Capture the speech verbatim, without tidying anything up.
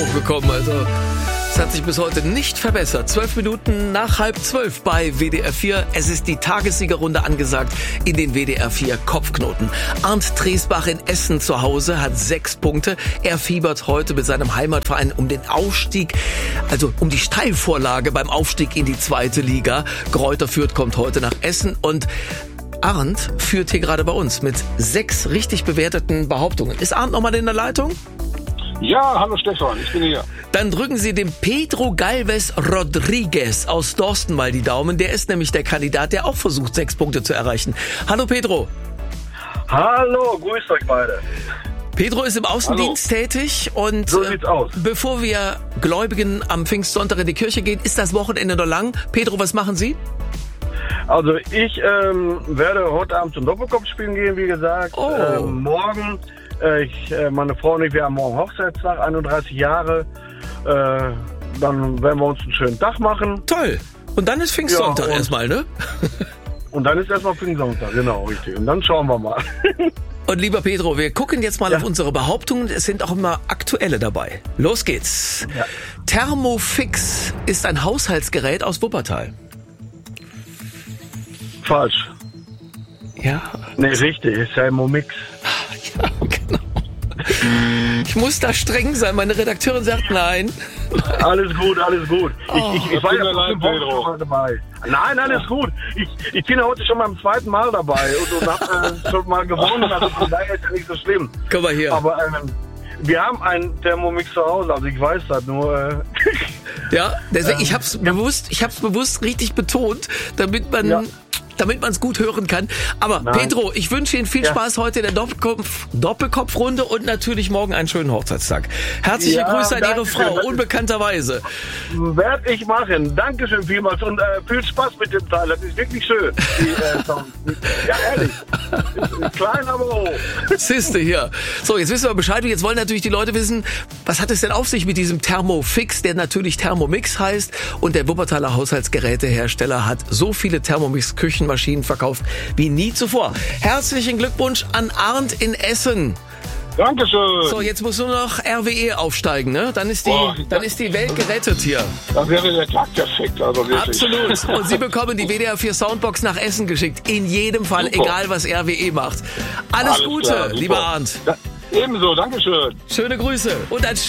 hochgekommen. Also es hat sich bis heute nicht verbessert. Zwölf Minuten nach halb zwölf bei W D R vier. Es ist die Tagessiegerrunde angesagt in den W D R vier Kopfknoten. Arndt Dresbach in Essen zu Hause hat sechs Punkte. Er fiebert heute mit seinem Heimatverein um den Aufstieg, also um die Steilvorlage beim Aufstieg in die zweite Liga. Greuther Fürth kommt heute nach Essen und Arndt führt hier gerade bei uns mit sechs richtig bewerteten Behauptungen. Ist Arndt nochmal in der Leitung? Ja, hallo Stefan, ich bin hier. Dann drücken Sie dem Pedro Galvez Rodriguez aus Dorsten mal die Daumen. Der ist nämlich der Kandidat, der auch versucht, sechs Punkte zu erreichen. Hallo Pedro. Hallo, grüßt euch beide. Pedro ist im Außendienst Hallo. tätig und so sieht's aus. Bevor wir Gläubigen am Pfingstsonntag in die Kirche gehen, ist das Wochenende noch lang. Pedro, was machen Sie? Also ich ähm, werde heute Abend zum Doppelkopf spielen gehen, wie gesagt. Oh. Ähm, morgen, äh, ich, äh, meine Frau und ich, wir haben morgen Hochzeitstag, einunddreißig Jahre. Äh, dann werden wir uns einen schönen Tag machen. Toll. Und dann ist Pfingstsonntag ja, erstmal, ne? Und dann ist erstmal Pfingstsonntag, genau, richtig. Und dann schauen wir mal. Und lieber Pedro, wir gucken jetzt mal ja. auf unsere Behauptungen. Es sind auch immer aktuelle dabei. Los geht's. Ja. Thermofix ist ein Haushaltsgerät aus Wuppertal. Falsch. Ja. Nee, richtig, ist Thermomix. Ja, genau. Ich muss da streng sein. Meine Redakteurin sagt nein. Alles gut, alles gut. Ich, Oh, ich, ich war ja vor fünf Wochen schon mal dabei. Nein, alles gut. Ich, ich bin ja heute schon beim zweiten Mal dabei und, und habe äh, schon mal gewonnen. Also von daher ist ja nicht so schlimm. Komm mal hier. Aber ähm, wir haben einen Thermomix zu Hause, also ich weiß das nur. Äh, ja, deswegen, ähm, ich hab's bewusst, ich hab's bewusst richtig betont, damit man... Ja. damit man es gut hören kann. Aber Nein. Pedro, ich wünsche Ihnen viel ja. Spaß heute in der Doppelkopf, Doppelkopfrunde und natürlich morgen einen schönen Hochzeitstag. Herzliche ja, Grüße an Ihre Frau, schön. unbekannterweise. Werde ich machen. Dankeschön vielmals und äh, viel Spaß mit dem Teil. Das ist wirklich schön. Die, äh, Sound. Ja, ehrlich. Ist klein, aber hoch. Siehste hier. So, jetzt wissen wir Bescheid. Und jetzt wollen natürlich die Leute wissen, was hat es denn auf sich mit diesem Thermofix, der natürlich Thermomix heißt. Und der Wuppertaler Haushaltsgerätehersteller hat so viele Thermomix-Küchen Maschinen verkauft wie nie zuvor. Herzlichen Glückwunsch an Arndt in Essen. Dankeschön. So, jetzt muss nur noch R W E aufsteigen, ne? Dann ist die, Boah, dann ist die Welt gerettet hier. Das wäre der Tag perfekt, also wirklich. Absolut. Und Sie bekommen die W D R vier Soundbox nach Essen geschickt. In jedem Fall, Super. egal was R W E macht. Alles, Alles Gute, klar, lieber Arndt. Da, ebenso, Dankeschön. Schöne Grüße und ein